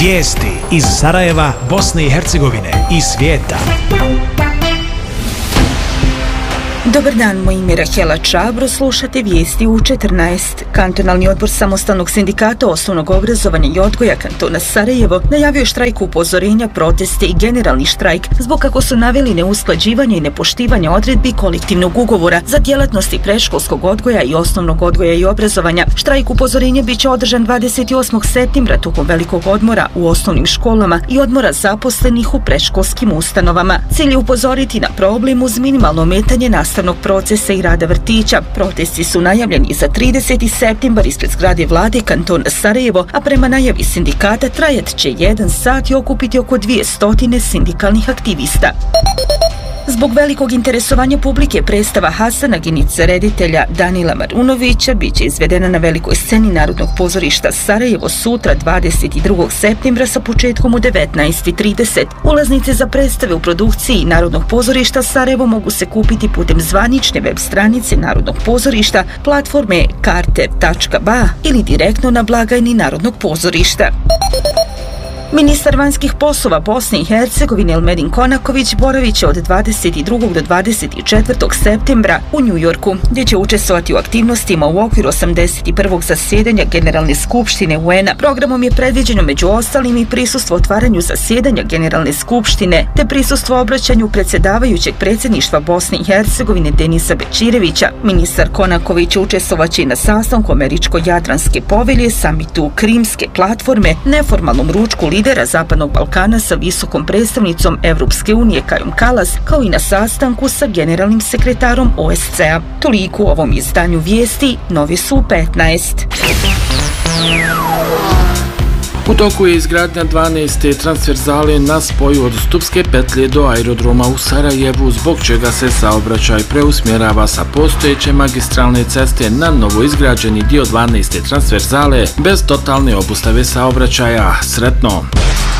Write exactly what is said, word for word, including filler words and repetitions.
Vijesti iz Sarajeva, Bosne i Hercegovine i svijeta. Dobar dan, moje ime je Rahela Čabro, slušate vijesti u četrnaest. Kantonalni odbor Samostalnog sindikata osnovnog obrazovanja i odgoja kantona Sarajevo najavio štrajk upozorenja, proteste i generalni štrajk zbog, kako su naveli, neusklađivanja i nepoštivanja odredbi kolektivnog ugovora za djelatnosti predškolskog odgoja i osnovnog odgoja i obrazovanja. Štrajk upozorenja biće održan dvadeset osmog septembra tokom velikog odmora u osnovnim školama i odmora zaposlenih u predškolskim ustanovama. Cilj je upozoriti na problem uz minimalno ometanje nastavnog procesa i rada vrtića. Protesti su najavljeni za trideseti septembar ispred zgrade vlade kantona Sarajevo, a prema najavi sindikata trajat će jedan sat i okupiti oko dvjesto sindikalnih aktivista. Zbog velikog interesovanja publike predstava Hasana Ginice reditelja Danila Marunovića biće izvedena na velikoj sceni Narodnog pozorišta Sarajevo sutra dvadeset drugog septembra sa početkom u devetnaest i trideset. Ulaznice za predstave u produkciji Narodnog pozorišta Sarajevo mogu se kupiti putem zvanične web stranice Narodnog pozorišta, platforme karte tačka ba ili direktno na blagajni Narodnog pozorišta. Ministar vanjskih poslova Bosne i Hercegovine Elmedin Konaković boravit će od dvadeset drugog do dvadeset četvrtog septembra u Njujorku, gdje će učestvovati u aktivnostima u okviru osamdeset prvog zasjedanja Generalne skupštine U N-a. Programom je predviđeno među ostalim i prisustvo otvaranju zasjedanja Generalne skupštine, te prisustvo obraćanju predsjedavajućeg predsjedništva Bosne i Hercegovine Denisa Bečirevića. Ministar Konaković će učestvovaći na sastanku Američko-Jadranske povelje, samitu Krimske platforme, neformalnom ručku lidera Zapadnog Balkana sa visokom predstavnicom Evropske unije Kajom Kalas, kao i na sastanku sa generalnim sekretarom O S C-a. Toliko u ovom izdanju vijesti, novi su u petnaest. U toku je izgradnja dvanaeste transverzale na spoju od Stupske petlje do aerodroma u Sarajevu, zbog čega se saobraćaj preusmjerava sa postojeće magistralne ceste na novoizgrađeni dio dvanaeste transverzale bez totalne obustave saobraćaja. Sretno!